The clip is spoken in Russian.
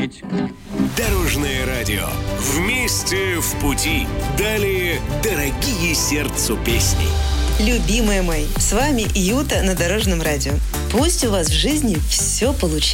позвонить. Дорожное радио. Вместе в пути. Далее дорогие сердцу песни. Любимые мои, с вами Юта на Дорожном радио. Пусть у вас в жизни все получится.